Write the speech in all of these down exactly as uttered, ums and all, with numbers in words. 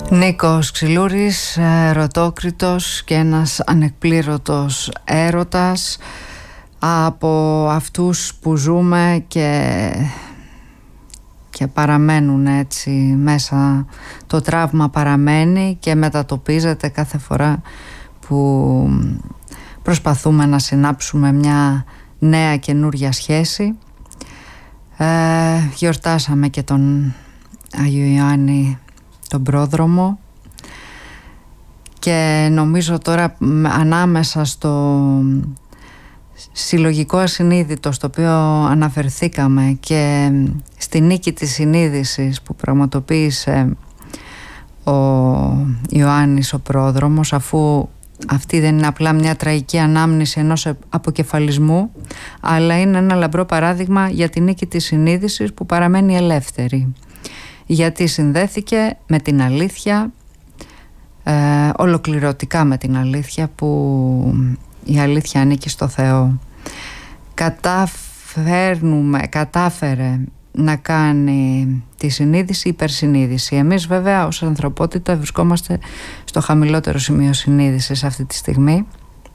Νίκος Ξυλούρης, ερωτόκριτος και ένας ανεκπλήρωτος έρωτας, από αυτούς που ζούμε και, και παραμένουν έτσι μέσα. Το τραύμα παραμένει και μετατοπίζεται κάθε φορά που προσπαθούμε να συνάψουμε μια νέα καινούρια σχέση. ε, Γιορτάσαμε και τον Άγιο Ιωάννη τον πρόδρομο και νομίζω τώρα ανάμεσα στο συλλογικό ασυνείδητο στο οποίο αναφερθήκαμε και στη νίκη της συνείδησης που πραγματοποίησε ο Ιωάννης ο πρόδρομος, αφού αυτή δεν είναι απλά μια τραγική ανάμνηση ενός αποκεφαλισμού, αλλά είναι ένα λαμπρό παράδειγμα για τη νίκη της συνείδησης που παραμένει ελεύθερη, γιατί συνδέθηκε με την αλήθεια, ε, ολοκληρωτικά με την αλήθεια, που η αλήθεια ανήκει στο Θεό. Καταφέρνουμε, κατάφερε να κάνει τη συνείδηση υπερσυνείδηση. Εμείς βέβαια ως ανθρωπότητα βρισκόμαστε στο χαμηλότερο σημείο συνείδησης αυτή τη στιγμή.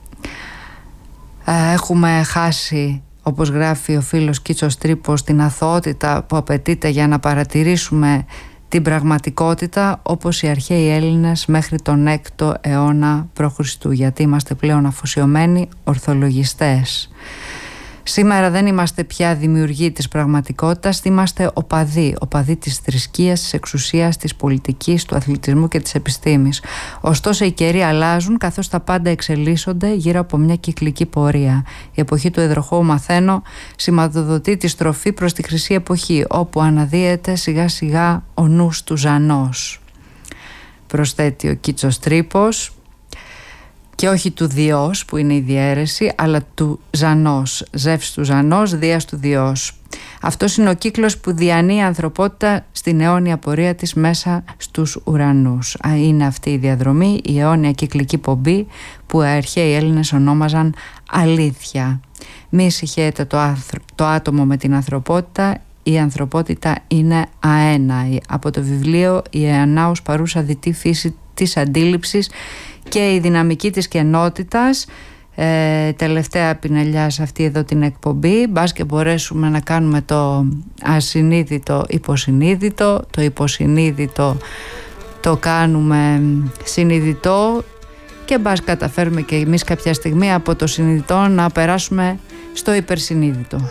ε, Έχουμε χάσει, όπως γράφει ο φίλος Κίτσος Τρύπος, την αθωότητα που απαιτείται για να παρατηρήσουμε την πραγματικότητα, όπως οι αρχαίοι Έλληνες μέχρι τον έκτο αιώνα π.Χ., γιατί είμαστε πλέον αφοσιωμένοι ορθολογιστές. Σήμερα δεν είμαστε πια δημιουργοί της πραγματικότητας, είμαστε οπαδοί, οπαδοί της θρησκείας, της εξουσίας, της πολιτικής, του αθλητισμού και της επιστήμης. Ωστόσο οι καιροί αλλάζουν, καθώς τα πάντα εξελίσσονται γύρω από μια κυκλική πορεία. Η εποχή του εδροχώου, μαθαίνω, σηματοδοτεί τη στροφή προς τη χρυσή εποχή, όπου αναδύεται σιγά σιγά ο νους του Ζανός. Προσθέτει ο Κίτσος Τρύπος. Και όχι του Διός που είναι η διαίρεση, αλλά του Ζανός. Ζεύς του Ζανός, Δίας του Διός. Αυτός είναι ο κύκλος που διανύει η ανθρωπότητα στην αιώνια πορεία της μέσα στους ουρανούς. Είναι αυτή η διαδρομή, η αιώνια κυκλική πομπή που οι αρχαίοι Έλληνες ονόμαζαν αλήθεια. Μη συγχαίεται το, άνθρω... το άτομο με την ανθρωπότητα, η ανθρωπότητα είναι αέναη. Από το βιβλίο «Η αιωνάως παρούσα δυτή φύση της αντίληψης και η δυναμική της κενότητας», ε, τελευταία πινελιά σε αυτή εδώ την εκπομπή. Μπας και μπορέσουμε να κάνουμε το ασυνείδητο υποσυνείδητο, το υποσυνείδητο το κάνουμε συνειδητό και μπας καταφέρουμε και εμείς κάποια στιγμή από το συνειδητό να περάσουμε στο υπερσυνείδητο.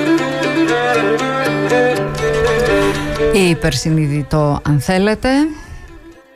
Ή υπερσυνειδητό αν θέλετε.